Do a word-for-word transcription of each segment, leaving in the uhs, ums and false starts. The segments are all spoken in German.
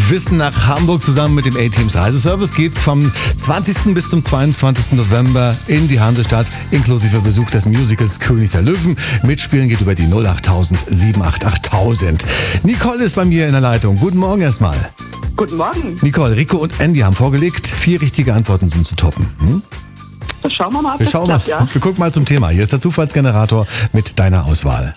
Wissen nach Hamburg zusammen mit dem A-Teams Reiseservice geht's vom zwanzigsten bis zum zweiundzwanzigsten November in die Hansestadt, inklusive Besuch des Musicals König der Löwen. Mitspielen geht über die null acht tausend sieben acht acht tausend. Nicole ist bei mir in der Leitung. Guten Morgen erstmal. Guten Morgen. Nicole, Rico und Andy haben vorgelegt. Vier richtige Antworten sind zu toppen. Hm? Das schauen wir mal, ob Wir das schauen klappt, mal. ja? Wir gucken mal zum Thema. Hier ist der Zufallsgenerator mit deiner Auswahl.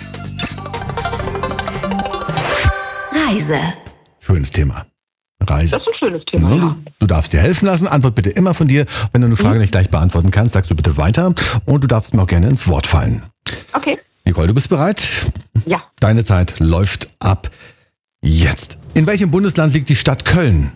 Reise. Schönes Thema. Reise. Das ist ein schönes Thema, Ja, ja. du, du darfst dir helfen lassen. Antwort bitte immer von dir. Wenn du eine Frage nicht gleich beantworten kannst, sagst du bitte weiter. Und du darfst mir auch gerne ins Wort fallen. Okay. Nicole, du bist bereit? Ja. Deine Zeit läuft ab jetzt. In welchem Bundesland liegt die Stadt Köln?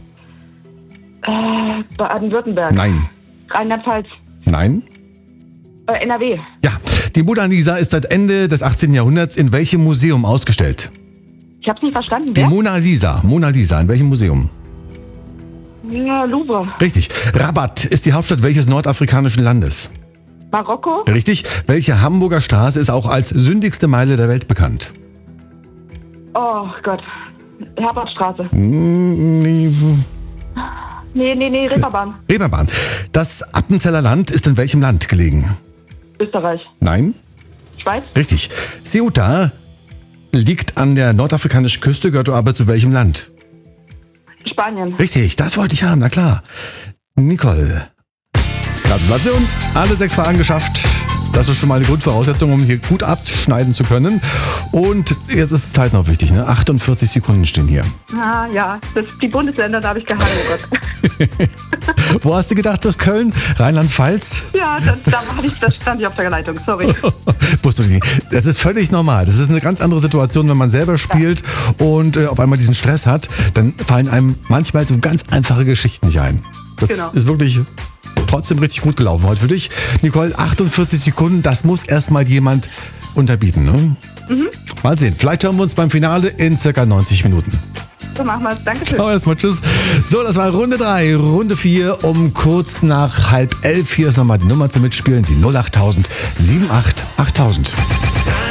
Äh, Baden-Württemberg. Nein. Rheinland-Pfalz. Nein? Äh, N R W. Ja. Die Mona Lisa ist seit Ende des achtzehnten Jahrhunderts in welchem Museum ausgestellt? Ich hab's nicht verstanden. Die Wer? Mona Lisa. Mona Lisa. In welchem Museum? Ja, Louvre. Richtig. Rabat ist die Hauptstadt welches nordafrikanischen Landes? Marokko. Richtig. Welche Hamburger Straße ist auch als sündigste Meile der Welt bekannt? Oh Gott. Herbertstraße. Mm, Nee, nee, nee, Reeperbahn. Reeperbahn. Das Appenzeller Land ist in welchem Land gelegen? Österreich. Nein? Schweiz. Richtig. Ceuta liegt an der nordafrikanischen Küste, gehört aber zu welchem Land? Spanien. Richtig, das wollte ich haben, na klar. Nicole. Gratulation, alle sechs Fragen geschafft. Das ist schon mal eine Grundvoraussetzung, um hier gut abschneiden zu können. Und jetzt ist die Zeit noch wichtig, ne? achtundvierzig Sekunden stehen hier. Ah, ja. Das, die Bundesländer, da habe ich gehangen, oh Gott. Wo hast du gedacht, das Köln? Rheinland-Pfalz? Ja, da, da, war ich, da stand ich auf der Leitung, sorry. Wusstest du nicht. Das ist völlig normal. Das ist eine ganz andere Situation, wenn man selber spielt und äh, auf einmal diesen Stress hat. Dann fallen einem manchmal so ganz einfache Geschichten nicht ein. Das Genau. ist wirklich trotzdem richtig gut gelaufen heute für dich. Nicole, achtundvierzig Sekunden, das muss erstmal jemand unterbieten. Ne? Mhm. Mal sehen. Vielleicht hören wir uns beim Finale in circa neunzig Minuten. So machen wir's. Dankeschön. Ciao erstmal, tschüss. So, das war Runde drei. Runde vier um kurz nach halb elf. Hier ist nochmal die Nummer zum Mitspielen, die null acht tausend sieben acht acht tausend.